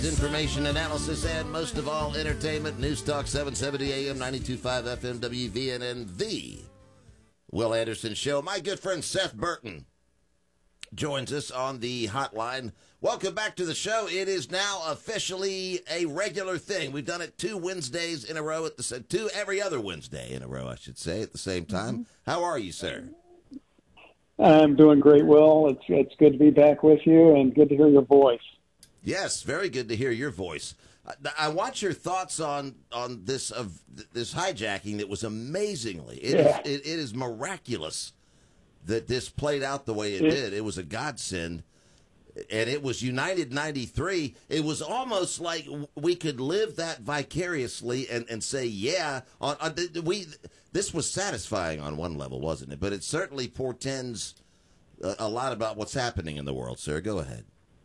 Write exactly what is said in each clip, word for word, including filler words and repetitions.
Information, analysis, and most of all, entertainment. News Talk seven seventy A M, ninety-two point five F M, W V N N, the Will Anderson Show. My good friend Seth Burton joins us on the hotline. Welcome back to the show. It is now officially a regular thing. We've done it two Wednesdays in a row at the two every other Wednesday in a row, I should say, at the same time. Mm-hmm. How are you, sir? I'm doing great, Will. It's it's good to be back with you and good to hear your voice. Yes, very good to hear your voice. I, I want your thoughts on on this of this hijacking that was amazingly. It yeah. is it, it is miraculous that this played out the way it, it did. It was a godsend, and it was United ninety-three. It was almost like we could live that vicariously and, and say, yeah, on, on we. This was satisfying on one level, wasn't it? But it certainly portends a, a lot about what's happening in the world, sir. Go ahead.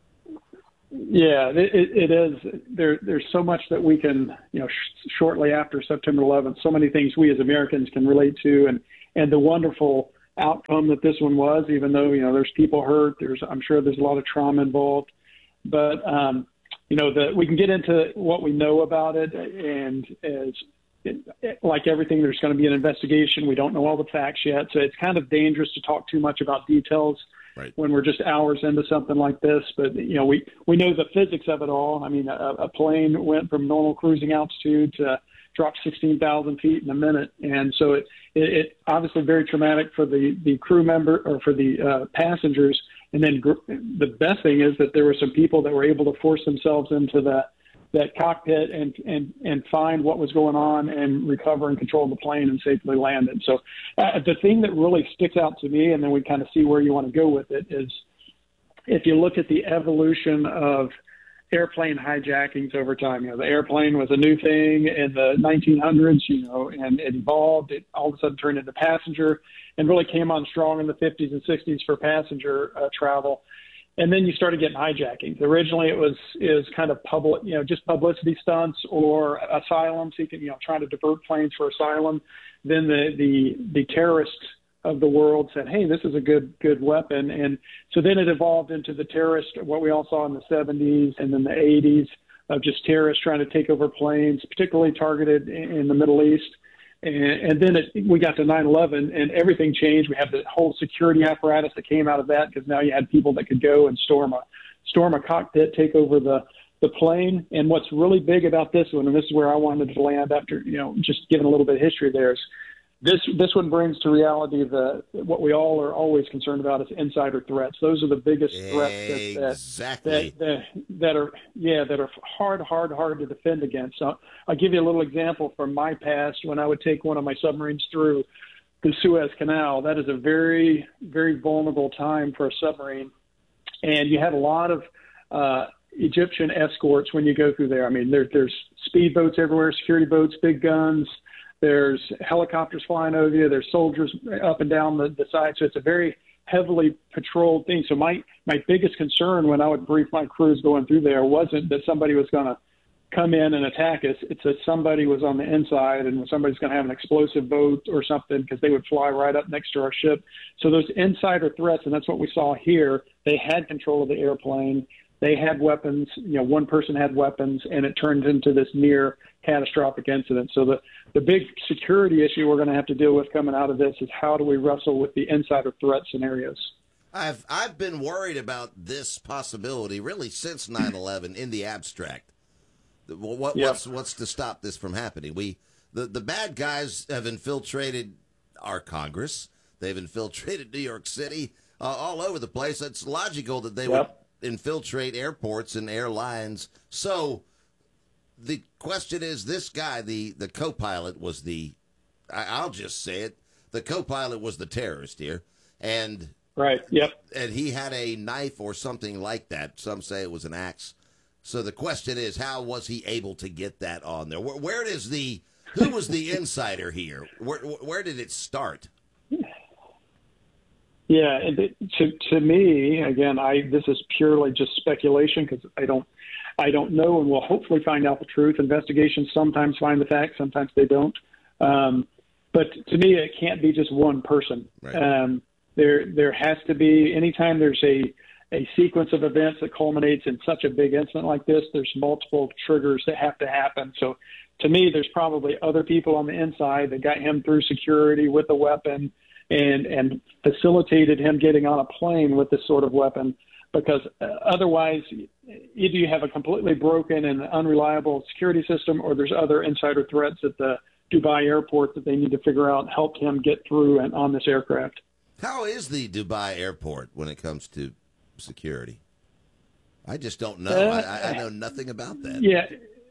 Yeah, it, it is. There, there's so much that we can, you know, sh- shortly after September eleventh, so many things we as Americans can relate to, and, and the wonderful outcome that this one was, even though, you know, there's people hurt, there's, I'm sure there's a lot of trauma involved, but, um, you know, the, we can get into what we know about it, and as it, it, like everything, there's going to be an investigation. We don't know all the facts yet, so it's kind of dangerous to talk too much about details. Right. When we're just hours into something like this. But, you know, we, we know the physics of it all. I mean, a, a plane went from normal cruising altitude to drop sixteen thousand feet in a minute. And so it, it, it obviously very traumatic for the, the crew member or for the uh, passengers. And then gr- the best thing is that there were some people that were able to force themselves into the, that cockpit and, and, and find what was going on and recover and control the plane and safely land it. So uh, the thing that really sticks out to me, and then we kind of see where you want to go with it, is if you look at the evolution of airplane hijackings over time. You know, the airplane was a new thing in the nineteen hundreds, you know, and it evolved. It all of a sudden turned into passenger and really came on strong in the fifties and sixties for passenger uh, travel. And then you started getting hijackings. Originally, it was is kind of public, you know, just publicity stunts or asylum seeking, you know, trying to divert planes for asylum. Then the the the terrorists of the world said, "Hey, this is a good good weapon," and so then it evolved into the terrorist, what we all saw in the seventies and then the eighties of just terrorists trying to take over planes, particularly targeted in the Middle East. And, and then it, we got to nine eleven and everything changed. We have the whole security apparatus that came out of that because now you had people that could go and storm a storm a cockpit, take over the, the plane. And what's really big about this one, and this is where I wanted to land after, you know, just giving a little bit of history there, is this this one brings to reality the what we all are always concerned about is insider threats. Those are the biggest threats that that, exactly. that, that, that are yeah that are hard, hard, hard to defend against. So I'll give you a little example from my past when I would take one of my submarines through the Suez Canal. That is a very, very vulnerable time for a submarine, and you have a lot of uh, Egyptian escorts when you go through there. I mean, there, there's speedboats everywhere, security boats, big guns. There's helicopters flying over you. There's soldiers up and down the, the side. So it's a very heavily patrolled thing. So my, my biggest concern when I would brief my crews going through there wasn't that somebody was going to come in and attack us. It's that somebody was on the inside and somebody's going to have an explosive boat or something because they would fly right up next to our ship. So those insider threats, and that's what we saw here, they had control of the airplane. They had weapons, you know, one person had weapons, and it turned into this near catastrophic incident. So the, the big security issue we're going to have to deal with coming out of this is how do we wrestle with the insider threat scenarios? I've I've been worried about this possibility really since nine eleven in the abstract. What, yep. What's what's to stop this from happening? We the, the bad guys have infiltrated our Congress. They've infiltrated New York City, uh, all over the place. It's logical that they yep. would infiltrate airports and airlines. So the question is, this guy, the, the co-pilot was the, I, I'll just say it, the co-pilot was the terrorist here. And right, yep. And he had a knife or something like that. Some say it was an axe. So the question is, how was he able to get that on there? Where, where does the, who was the insider here? Where, where did it start? Yeah, and it, to to me, again, I this is purely just speculation because I don't I don't know, and we'll hopefully find out the truth. Investigations sometimes find the facts, sometimes they don't. Um, but to me, it can't be just one person. Right. Um, there there has to be, anytime there's a a sequence of events that culminates in such a big incident like this. There's multiple triggers that have to happen. So to me, there's probably other people on the inside that got him through security with a weapon and, and facilitated him getting on a plane with this sort of weapon, because uh, otherwise either you have a completely broken and unreliable security system, or there's other insider threats at the Dubai airport that they need to figure out helped him get through and on this aircraft. How is the Dubai airport when it comes to security? I just don't know. Uh, I, I know nothing about that. Yeah.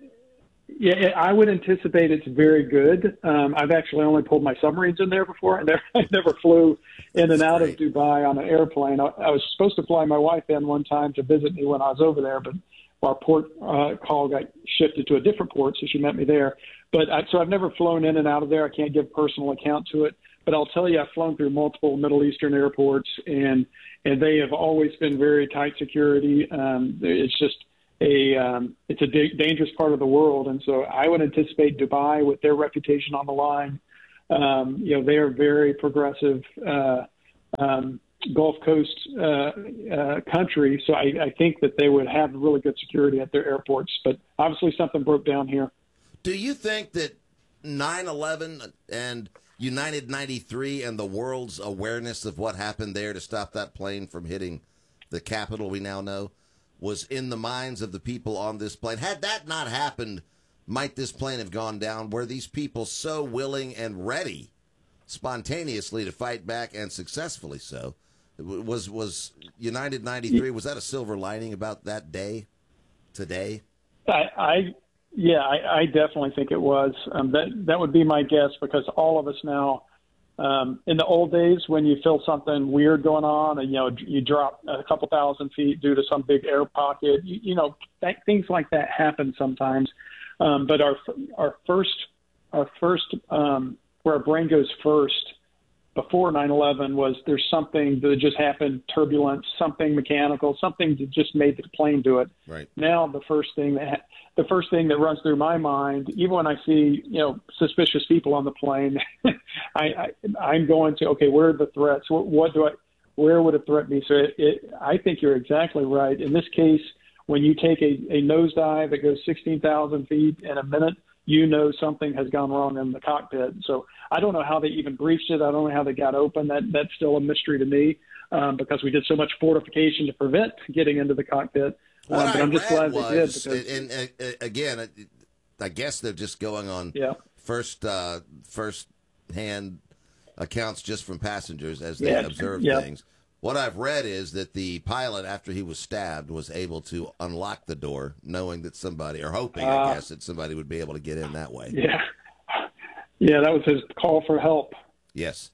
Yeah, I would anticipate it's very good. Um, I've actually only pulled my submarines in there before. I never, I never flew in and out of Dubai on an airplane. I, I was supposed to fly my wife in one time to visit me when I was over there, but our port uh, call got shifted to a different port, so she met me there. But I, so I've never flown in and out of there. I can't give personal account to it. But I'll tell you, I've flown through multiple Middle Eastern airports, and and they have always been very tight security. Um, it's just a um, it's a da- dangerous part of the world, and so I would anticipate Dubai, with their reputation on the line, um, you know, they are very progressive uh, um, Gulf Coast uh, uh, country. So I, I think that they would have really good security at their airports. But obviously, something broke down here. Do you think that nine eleven and United ninety-three and the world's awareness of what happened there to stop that plane from hitting the capital we now know was in the minds of the people on this plane? Had that not happened, might this plane have gone down? Were these people so willing and ready spontaneously to fight back, and successfully so? Was was United ninety-three, was that a silver lining about that day today? I, I yeah, I, I definitely think it was. Um, that that would be my guess, because all of us now, um, in the old days when you feel something weird going on, and you know you drop a couple thousand feet due to some big air pocket, you, you know th- things like that happen sometimes. Um, but our our first our first um, where our brain goes first before nine eleven was there's something that just happened, turbulence, something mechanical, something that just made the plane do it. Right. Now the first thing that the first thing that runs through my mind, even when I see you know suspicious people on the plane, I, I I'm going to okay, where are the threats? What, what do I? Where would a threat be? So it, it, I think you're exactly right. In this case, when you take a, a nosedive that goes sixteen thousand feet in a minute, you know something has gone wrong in the cockpit. So I don't know how they even breached it. I don't know how they got open. That that's still a mystery to me, um, because we did so much fortification to prevent getting into the cockpit. What um, but I I'm just read glad was, they did. Because, and, and uh, again, I guess they're just going on yeah. first uh, first hand accounts just from passengers as they Yeah. observe Yeah. things. What I've read is that the pilot, after he was stabbed, was able to unlock the door, knowing that somebody, or hoping, Uh, I guess, that somebody would be able to get in that way. Yeah. Yeah, that was his call for help. Yes.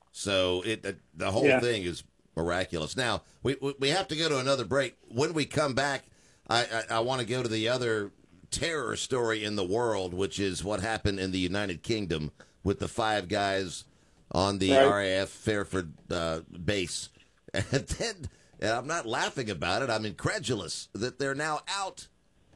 So it uh, the whole Yeah. thing is miraculous. Now, we we we have to go to another break. When we come back, I, I, I want to go to the other terror story in the world, which is what happened in the United Kingdom with the five guys on the Right. R A F Fairford uh, base. And then, and I'm not laughing about it, I'm incredulous that they're now out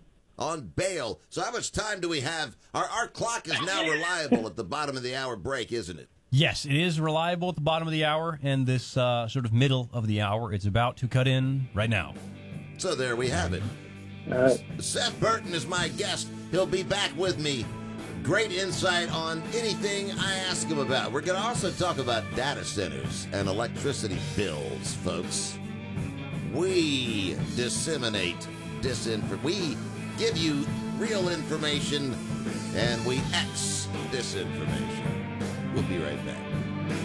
on bail. So how much time do we have? Our, our clock is now reliable at the bottom of the hour break, isn't it? Yes, it is reliable at the bottom of the hour, and this uh, sort of middle of the hour, it's about to cut in right now. So there we have it. All right. Seth Burton is my guest. He'll be back with me. Great insight on anything I ask him about. We're going to also talk about data centers and electricity bills, folks. We disseminate disinformation. We give you real information, and we X disinformation. We'll be right back.